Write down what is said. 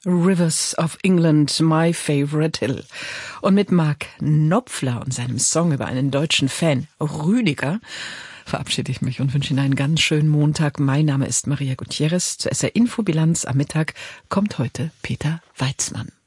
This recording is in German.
Rivers of England, My Favorite Hill. Und mit Mark Knopfler und seinem Song über einen deutschen Fan, Rüdiger, verabschiede ich mich und wünsche Ihnen einen ganz schönen Montag. Mein Name ist Maria Gutierrez. Zur SR Infobilanz am Mittag kommt heute Peter Weitzmann.